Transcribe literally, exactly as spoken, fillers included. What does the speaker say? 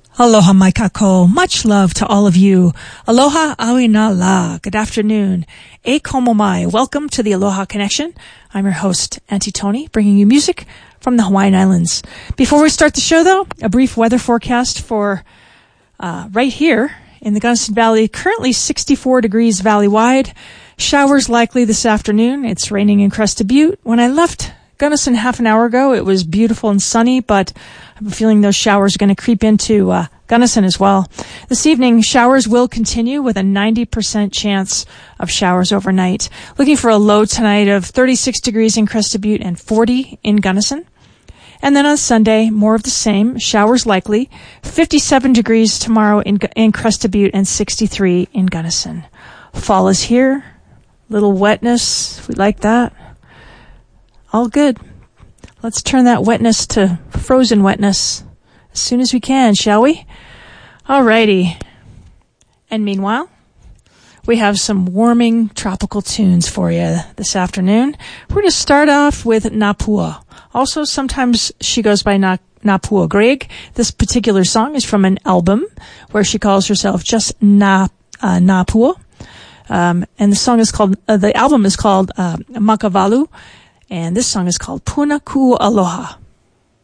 Aloha mai kako. Much love to all of you. Aloha awina la. Good afternoon. E komo mai. Welcome to the Aloha Connection. I'm your host, Auntie Tony, bringing you music from the Hawaiian Islands. Before we start the show, though, a brief weather forecast for uh, right here in the Gunnison Valley. Currently sixty-four degrees valley-wide. Showers likely this afternoon. It's raining in Crested Butte. When I left Gunnison half an hour ago, it was beautiful and sunny, but I have a feeling those showers are going to creep into uh, Gunnison as well. This evening, showers will continue with a ninety percent chance of showers overnight. Looking for a low tonight of thirty-six degrees in Crested Butte and forty in Gunnison. And then on Sunday, more of the same, showers likely, fifty-seven degrees tomorrow in, in Crested Butte and sixty-three in Gunnison. Fall is here. Little wetness. We like that. All good. Let's turn that wetness to frozen wetness as soon as we can, shall we? Alrighty. And meanwhile, we have some warming tropical tunes for you this afternoon. We're going to start off with Napua. Also, sometimes she goes by Na- Napua Greg. This particular song is from an album where she calls herself just Na uh, Napua. Um, and the song is called, uh, the album is called uh, Makavalu. And this song is called Puna Ku Aloha.